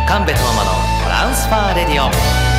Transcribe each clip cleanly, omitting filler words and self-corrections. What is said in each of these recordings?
神戸東馬のトランスファーレディオ。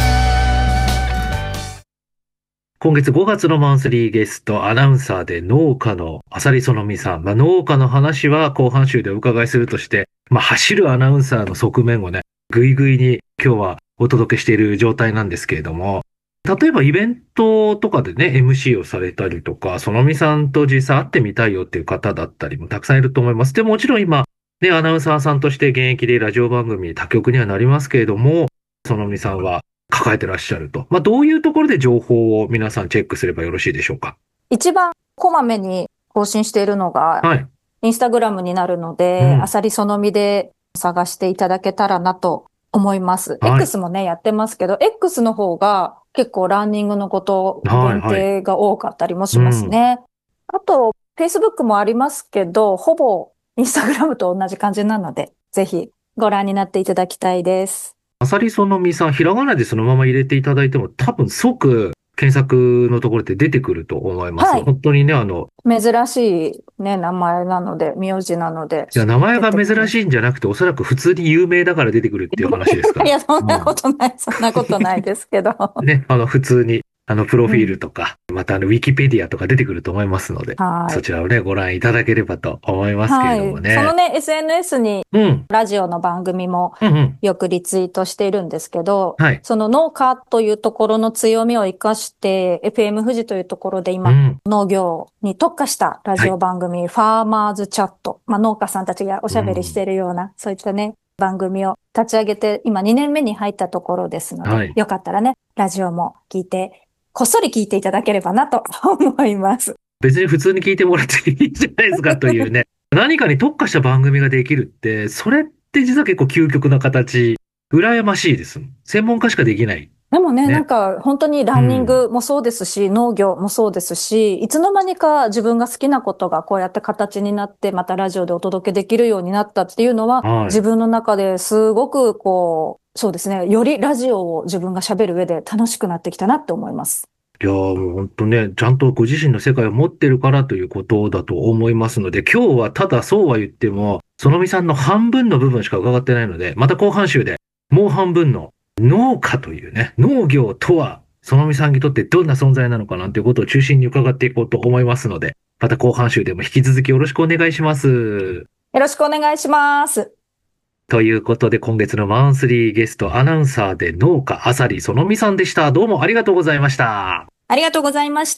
今月5月のマンスリーゲスト、アナウンサーで農家の浅利園美さん。農家の話は後半週でお伺いするとして、走るアナウンサーの側面をね、ぐいぐいに今日はお届けしている状態なんですけれども、例えばイベントとかでね、MC をされたりとか、園美さんと実際会ってみたいよっていう方だったりもたくさんいると思います。でもちろん今、ね、アナウンサーさんとして現役でラジオ番組、他局にはなりますけれども、園美さんは抱えてらっしゃると。どういうところで情報を皆さんチェックすればよろしいでしょうか？ 一番こまめに更新しているのが、 はい。 インスタグラムになるので、あさりそのみで探していただけたらなと思います。 はい X もね、やってますけど、X の方が結構ランニングのこと限定が多かったりもしますね。あと、Facebook もありますけど、ほぼインスタグラムと同じ感じなので、ぜひご覧になっていただきたいです。 浅利園美さん、ひらがなでそのまま入れていただいても多分即検索のところで出てくると思います。 はい本当にね、 珍しいね、名前なので、名字なので。 いや、名前が珍しいんじゃなくて、おそらく普通に有名だから出てくるっていう話ですから。 いや、そんなことない、そんなことないですけど。 ね、普通に、プロフィールとか、またウィキペディアとか出てくると思いますので、そちらをね、ご覧いただければと思いますけれどもね。 そのね、SNS に、ラジオの番組もよくリツイートしているんですけど、その農家というところの強みを生かして、FM 富士というところで今、農業に特化したラジオ番組、ファーマーズチャット、農家さんたちがおしゃべりしているような、そういったね、番組を立ち上げて、今2年目に入ったところですので、よかったらね、ラジオも聞いて、こっそり聞いていただければなと思います。 別に普通に聞いてもらっていいんじゃないですかというね。何かに特化した番組ができるって、それって実は結構究極な形、羨ましいです。専門家しかできない。 でもね、なんか本当にランニングもそうですし、農業もそうですし、いつの間にか自分が好きなことがこうやって形になって、またラジオでお届けできるようになったっていうのは、自分の中ですごくそうですね、よりラジオを自分が喋る上で楽しくなってきたなって思います。 いやーもう本当ね、ちゃんとご自身の世界を持ってるからということだと思いますので、今日はただそうは言っても、園美さんの半分の部分しか伺ってないので、また後半週でもう半分の農家というね、農業とは園美さんにとってどんな存在なのかなんていうことを中心に伺っていこうと思いますので、また後半週でも引き続きよろしくお願いします。 よろしくお願いします。 ということで今月のマンスリーゲスト、アナウンサーで農家浅利園美さんでした。どうもありがとうございました。 ありがとうございました。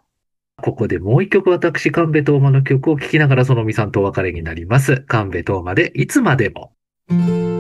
ここでもう一曲私、神戸東馬の曲を聴きながら園美さんとお別れになります。神戸東馬でいつまでも。